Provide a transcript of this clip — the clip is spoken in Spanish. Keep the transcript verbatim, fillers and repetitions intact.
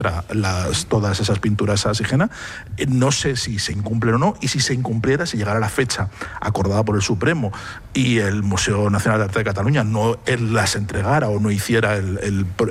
Las, todas esas pinturas a Sigena. No sé si se incumplen o no, y si se incumpliera, si llegara la fecha acordada por el Supremo y el Museo Nacional de Arte de Cataluña no él las entregara o no hiciera el, el,